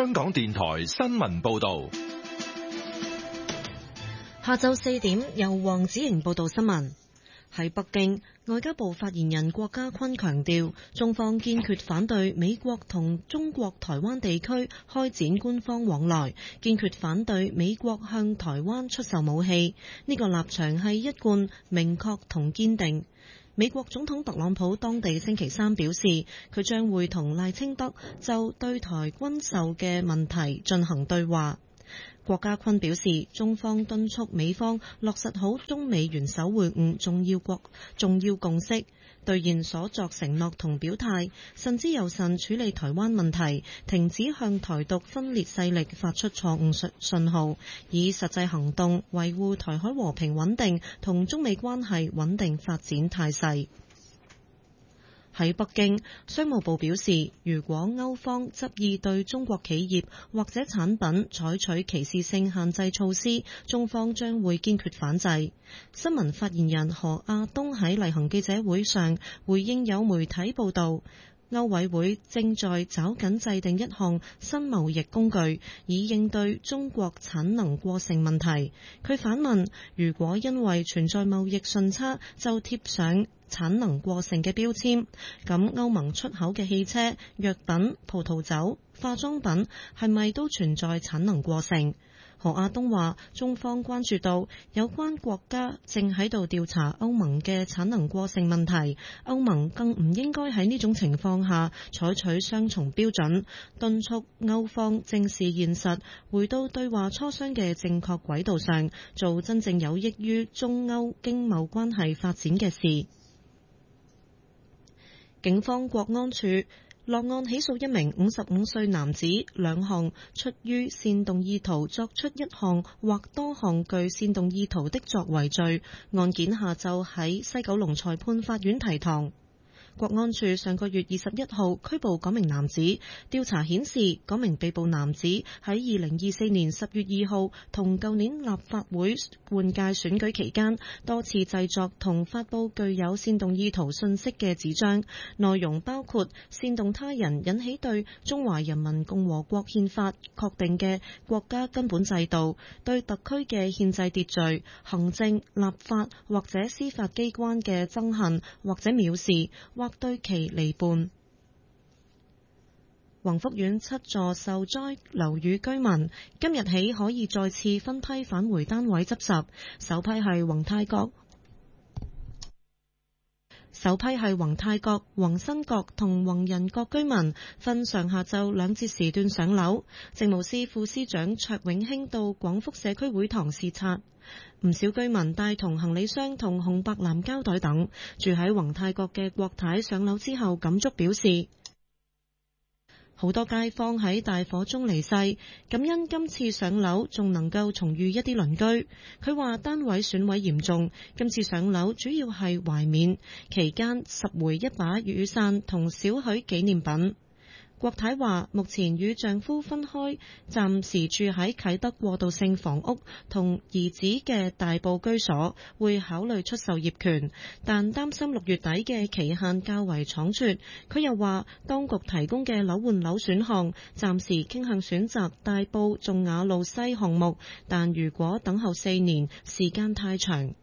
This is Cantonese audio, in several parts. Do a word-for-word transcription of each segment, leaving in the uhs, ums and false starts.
香港電台新聞報道。 下晝四點，由黃子瑩報道新聞。喺北京，外交部發言人郭家坤強調，中方堅決反對美國同中國台灣地區開展官方往來，堅決反對美國向台灣出售武器。呢個立場係一貫、明確同堅定。美國總統特朗普當地星期三表示，佢將會同賴清德就對台軍售嘅問題進行對話。郭家坤表示，中方敦促美方落實好中美元首會晤重要國重要共識，兌現所作承諾同表態，慎之又慎處理台灣問題，停止向台獨分裂勢力發出錯誤信號，以實際行動維護台海和平穩定同中美關係穩定發展態勢。喺北京，商務部表示，如果歐方執意對中國企業或者產品採取歧視性限制措施，中方將會堅決反制。新聞發言人何亞東喺例行記者會上回應有媒體報道，歐委會正在抓緊制定一項新貿易工具，以應對中國產能過剩問題。佢反問，如果因為存在貿易順差就貼上產能過剩嘅標籤，咁歐盟出口嘅汽車、藥品、葡萄酒、化妝品係咪都存在產能過剩？何亞東話，中方關注到有關國家正喺度調查歐盟嘅產能過剩問題，歐盟更唔應該喺呢種情況下採取雙重標準，敦促歐方正視現實，回到對話磋商嘅正確軌道上，做真正有益於中歐經貿關係發展嘅事。警方國安處落案起訴一名五十五歲男子，兩項出於煽動意圖作出一項或多項具煽動意圖的作為罪。案件下晝喺西九龍裁判法院提堂。國安處上個月二十一號拘捕嗰名男子，調查顯示嗰名被捕男子喺二零二四年十月二號同舊年立法會換屆選舉期間多次製作同發佈具有煽動意圖信息嘅紙張，內容包括煽動他人引起對中華人民共和國憲法確定嘅國家根本制度、對特區嘅憲制秩序、行政、立法或者司法機關嘅憎恨或者藐視，或對其離叛。宏福苑七座受災樓宇居民今日起可以再次分批返回單位執拾，首批係宏泰閣、首批係宏泰閣、宏新閣同宏仁閣居民，分上下晝兩節時段上樓。政務司副司長卓永興到廣福社區會堂視察。唔少居民帶同行李箱同紅白藍膠袋等，住喺宏泰閣嘅郭太上樓之後感觸表示，好多街坊喺大火中離世，感恩今次上樓仲能夠重遇一啲鄰居。佢話單位損毀嚴重，今次上樓主要係懷緬，期間拾回一把雨傘同少許紀念品。郭太話目前與丈夫分開，暫時住喺啟德過渡性房屋同兒子嘅大埔居所，會考慮出售業權，但擔心六月底嘅期限較為倉促。佢又話當局提供嘅樓換樓選項，暫時傾向選擇大埔頌雅路西項目，但如果等候四年，時間太長。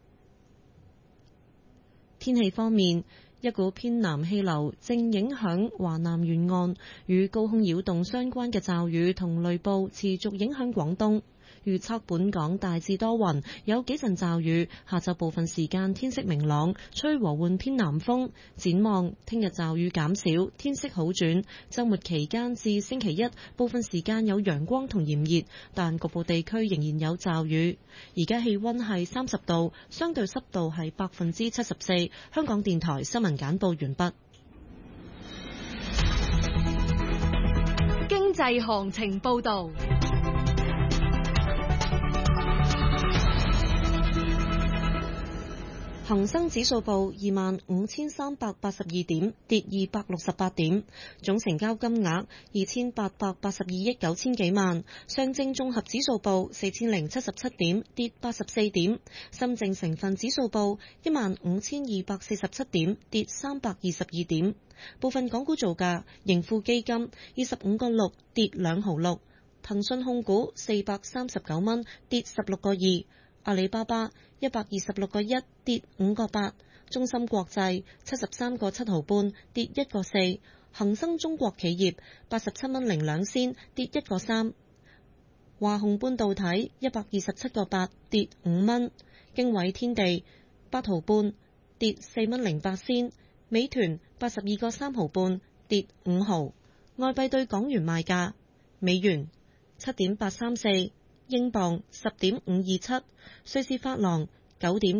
天氣方面，一股偏南氣流正影響華南沿岸，與高空擾動相關嘅驟雨同雷暴持續影響廣東。預測本港大致多雲，有幾陣驟雨，下晝部分時間天色明朗，吹和緩偏南風。展望聽日驟雨減少，天色好轉。週末期間至星期一，部分時間有陽光同炎熱，但局部地區仍然有驟雨。而家氣溫係三十度，相對濕度係百分之七十四。香港電台新聞簡報完畢。 經濟行情報道。 恒生指數報二萬五千三百八十二點，跌二百六十八點，總成交金額二千八百八十二億九千幾萬。上證綜合指數報四千零七十七點，跌八十四點。深證成分指數報一萬五千二百四十七點，跌三百二十二點。部分港股造價，盈富基金二十五個六跌兩毫六， 騰訊控股四百三十九蚊，跌十六個二；阿里巴巴一百二十六個一，跌五個八；中芯國際七十三個七毫半，跌一個四；恒生中國企業八十七蚊零兩仙，跌一個三；華虹半導體一百二十七個八，跌五蚊；經緯天地八毫半，跌四蚊零八仙；美團八十二個三毫半，跌五毫。外幣對港元賣價：美元七點八三四，英鎊十點五二七，瑞士法郎九點